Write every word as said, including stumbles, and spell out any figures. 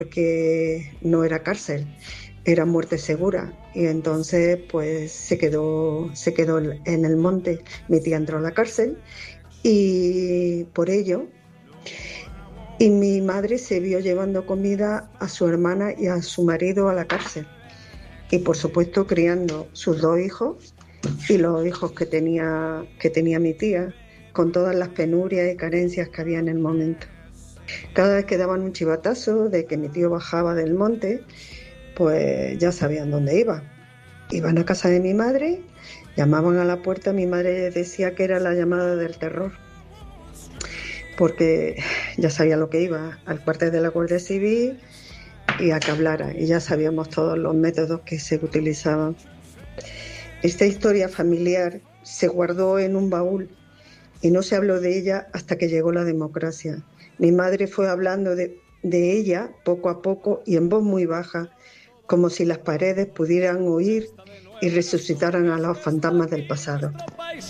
porque no era cárcel, era muerte segura. Y entonces pues se quedó, se quedó en el monte. Mi tía entró a la cárcel y por ello, y mi madre se vio llevando comida a su hermana y a su marido a la cárcel. Y por supuesto criando sus dos hijos y los hijos que tenía, que tenía mi tía, con todas las penurias y carencias que había en el momento. Cada vez que daban un chivatazo de que mi tío bajaba del monte, pues ya sabían dónde iba. Iban a casa de mi madre, llamaban a la puerta, mi madre decía que era la llamada del terror, porque ya sabía lo que iba, al cuartel de la Guardia Civil y a que hablara, y ya sabíamos todos los métodos que se utilizaban. Esta historia familiar se guardó en un baúl y no se habló de ella hasta que llegó la democracia. Mi madre fue hablando de, de ella poco a poco y en voz muy baja, como si las paredes pudieran oír y resucitaran a los fantasmas del pasado.